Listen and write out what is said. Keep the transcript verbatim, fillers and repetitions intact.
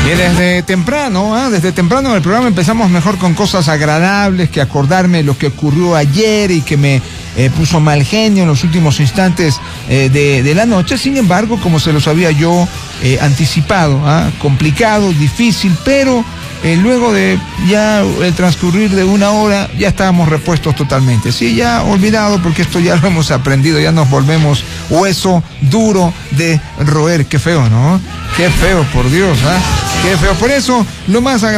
Y desde temprano, ¿eh? desde temprano en el programa empezamos mejor con cosas agradables, que acordarme lo que ocurrió ayer y que me eh, puso mal genio en los últimos instantes eh, de, de la noche. Sin embargo, como se los había yo eh, anticipado, ¿eh? complicado, difícil, pero eh, luego de ya el transcurrir de una hora ya estábamos repuestos totalmente. Sí, ya olvidado, porque esto ya lo hemos aprendido, ya nos volvemos hueso duro de roer. Qué feo, ¿no? Qué feo, por Dios, ¿ah? ¿eh? Qué feo. Por eso, lo más agradable